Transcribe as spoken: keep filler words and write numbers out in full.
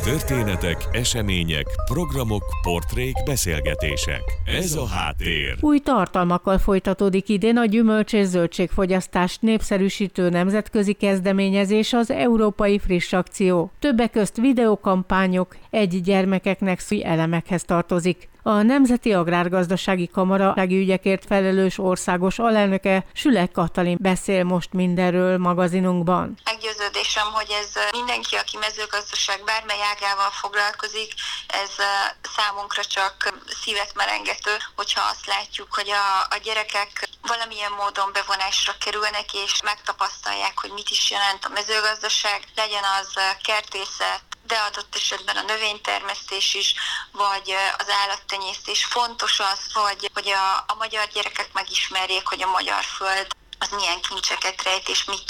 Történetek, események, programok, portrék, beszélgetések. Ez a Háttér. Új tartalmakkal folytatódik idén a gyümölcs- és zöldségfogyasztást népszerűsítő nemzetközi kezdeményezés, az Európai Friss Akció. Többek közt videókampányok, egy gyermekeknek szüli elemekhez tartozik. A Nemzeti Agrárgazdasági Kamara ügyekért felelős országos alelnöke, Sülek Katalin beszél most mindenről magazinunkban. Meggyőződésem, hogy ez mindenki, aki mezőgazdaság bármely ágával foglalkozik, ez számunkra csak szívet merengető, hogyha azt látjuk, hogy a, a gyerekek valamilyen módon bevonásra kerülnek, és megtapasztalják, hogy mit is jelent a mezőgazdaság, legyen az kertészet, de adott esetben a növénytermesztés is, vagy az állattenyésztés. Fontos az, hogy, hogy a, a magyar gyerekek megismerjék, hogy a magyar föld az milyen kincseket rejt, és mit